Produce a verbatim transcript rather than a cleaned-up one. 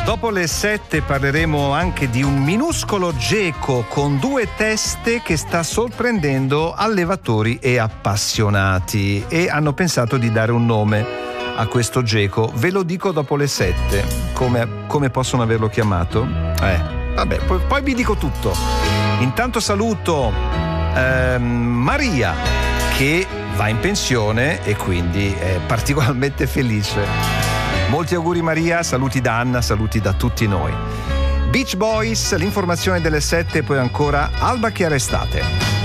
Dopo le sette parleremo anche di un minuscolo geco con due teste che sta sorprendendo allevatori e appassionati, e hanno pensato di dare un nome a questo geco. Ve lo dico dopo le sette. Come, come possono averlo chiamato? Eh, vabbè, poi, poi vi dico tutto. Intanto saluto ehm, Maria, che va in pensione e quindi è particolarmente felice. Molti auguri Maria, saluti da Anna, saluti da tutti noi. Beach Boys, l'informazione delle sette e poi ancora Alba Chiara Estate.